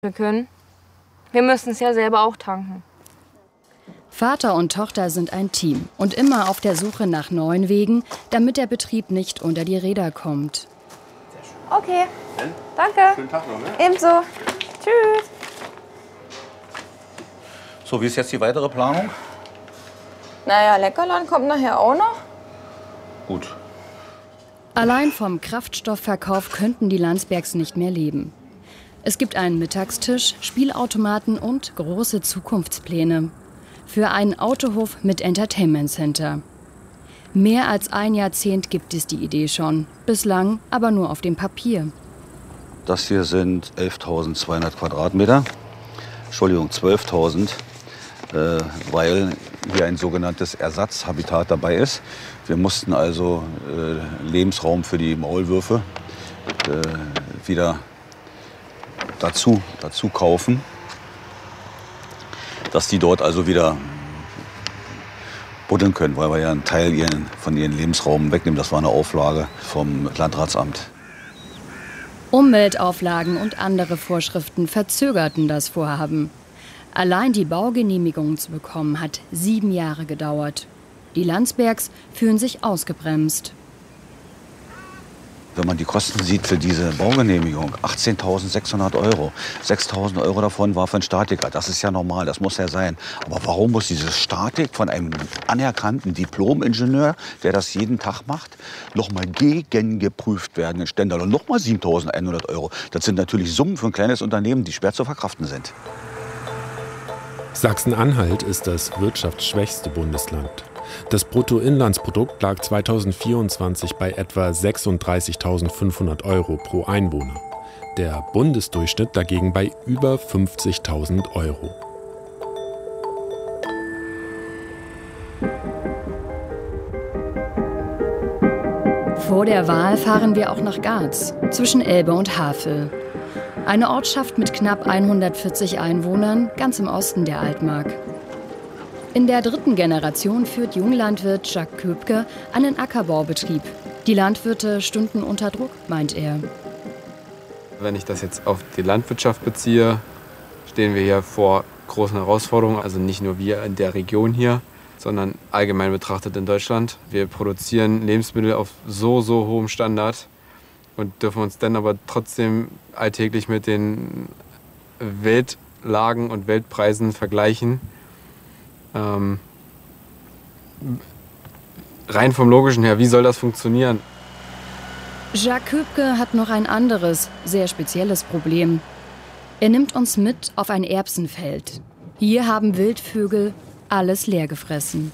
können. Wir müssen es ja selber auch tanken. Vater und Tochter sind ein Team und immer auf der Suche nach neuen Wegen, damit der Betrieb nicht unter die Räder kommt. Okay, danke. Schönen Tag noch, ne? Ebenso. Tschüss. So, wie ist jetzt die weitere Planung? Naja, Leckerland kommt nachher auch noch. Gut. Allein vom Kraftstoffverkauf könnten die Landsbergs nicht mehr leben. Es gibt einen Mittagstisch, Spielautomaten und große Zukunftspläne. Für einen Autohof mit Entertainment Center. Mehr als ein Jahrzehnt gibt es die Idee schon. Bislang aber nur auf dem Papier. Das hier sind 11.200 Quadratmeter. Entschuldigung, 12.000, weil hier ein sogenanntes Ersatzhabitat dabei ist. Wir mussten also Lebensraum für die Maulwürfe wieder dazu kaufen, dass die dort also wieder buddeln können, weil wir ja einen Teil von ihren Lebensraum wegnehmen. Das war eine Auflage vom Landratsamt. Umweltauflagen und andere Vorschriften verzögerten das Vorhaben. Allein die Baugenehmigung zu bekommen, hat 7 Jahre gedauert. Die Landsbergs fühlen sich ausgebremst. Wenn man die Kosten sieht für diese Baugenehmigung, 18.600 €. 6.000 € davon war für einen Statiker. Das ist ja normal, das muss ja sein. Aber warum muss diese Statik von einem anerkannten Diplom-Ingenieur, der das jeden Tag macht, nochmal gegengeprüft werden in Stendal? Und nochmal 7.100 €. Das sind natürlich Summen für ein kleines Unternehmen, die schwer zu verkraften sind. Sachsen-Anhalt ist das wirtschaftsschwächste Bundesland. Das Bruttoinlandsprodukt lag 2024 bei etwa 36.500 € pro Einwohner. Der Bundesdurchschnitt dagegen bei über 50.000 €. Vor der Wahl fahren wir auch nach Garz, zwischen Elbe und Havel. Eine Ortschaft mit knapp 140 Einwohnern, ganz im Osten der Altmark. In der 3. Generation führt Junglandwirt Jacques Köpke einen Ackerbaubetrieb. Die Landwirte stünden unter Druck, meint er. Wenn ich das jetzt auf die Landwirtschaft beziehe, stehen wir hier vor großen Herausforderungen. Also nicht nur wir in der Region hier, sondern allgemein betrachtet in Deutschland. Wir produzieren Lebensmittel auf so hohem Standard und dürfen uns dann aber trotzdem alltäglich mit den Weltlagen und Weltpreisen vergleichen. Rein vom Logischen her, wie soll das funktionieren? Jacques Köpke hat noch ein anderes, sehr spezielles Problem. Er nimmt uns mit auf ein Erbsenfeld. Hier haben Wildvögel alles leer gefressen.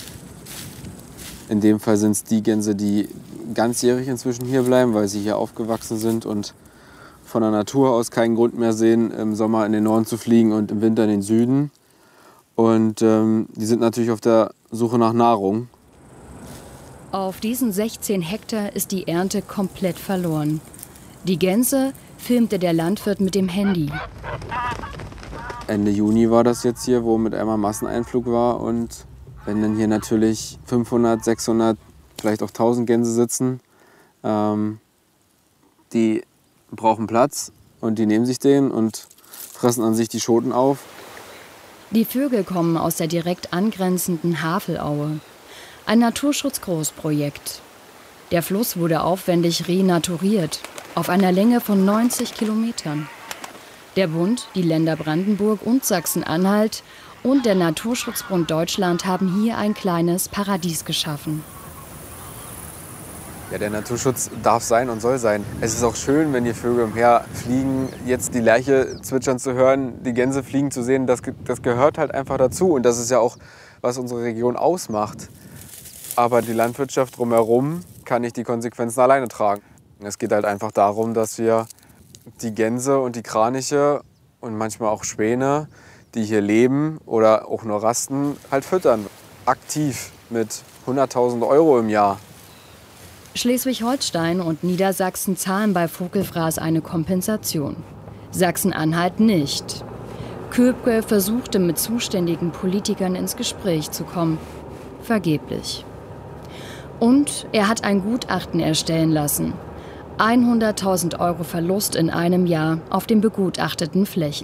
In dem Fall sind es die Gänse, die ganzjährig inzwischen hier bleiben, weil sie hier aufgewachsen sind und von der Natur aus keinen Grund mehr sehen, im Sommer in den Norden zu fliegen und im Winter in den Süden. Und die sind natürlich auf der Suche nach Nahrung. Auf diesen 16 Hektar ist die Ernte komplett verloren. Die Gänse filmte der Landwirt mit dem Handy. Ende Juni war das jetzt hier, wo mit einmal Masseneinflug war. Und wenn dann hier natürlich 500, 600, vielleicht auch 1000 Gänse sitzen, die brauchen Platz und die nehmen sich den und fressen an sich die Schoten auf. Die Vögel kommen aus der direkt angrenzenden Havelaue. Ein Naturschutzgroßprojekt. Der Fluss wurde aufwendig renaturiert, auf einer Länge von 90 Kilometern. Der Bund, die Länder Brandenburg und Sachsen-Anhalt und der Naturschutzbund Deutschland haben hier ein kleines Paradies geschaffen. Ja, der Naturschutz darf sein und soll sein. Es ist auch schön, wenn hier Vögel umherfliegen, jetzt die Lerche zwitschern zu hören, die Gänse fliegen zu sehen. Das gehört halt einfach dazu. Und das ist ja auch, was unsere Region ausmacht. Aber die Landwirtschaft drumherum kann nicht die Konsequenzen alleine tragen. Es geht halt einfach darum, dass wir die Gänse und die Kraniche und manchmal auch Schwäne, die hier leben oder auch nur rasten, halt füttern. Aktiv mit 100.000 € im Jahr. Schleswig-Holstein und Niedersachsen zahlen bei Vogelfraß eine Kompensation. Sachsen-Anhalt nicht. Köpke versuchte mit zuständigen Politikern ins Gespräch zu kommen. Vergeblich. Und er hat ein Gutachten erstellen lassen. 100.000 € Verlust in einem Jahr auf den begutachteten Flächen.